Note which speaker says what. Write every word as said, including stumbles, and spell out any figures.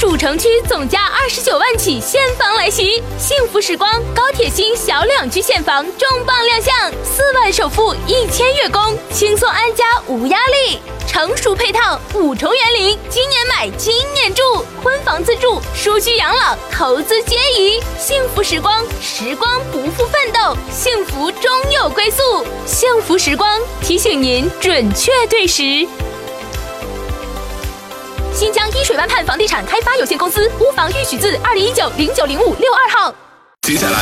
Speaker 1: 主城区总价二十九万起现房来袭，幸福时光高铁新小两居现房重磅亮相，四万首付，一千月供，轻松安家无压力。成熟配套，五重园林，今年买今年住，婚房自住，舒居养老，投资皆宜。幸福时光，时光不负奋斗，幸福终有归宿。幸福时光提醒您准确对时。新疆依水湾畔房地产开发有限公司屋房预取自二零一九零九零五六二号。
Speaker 2: 接下来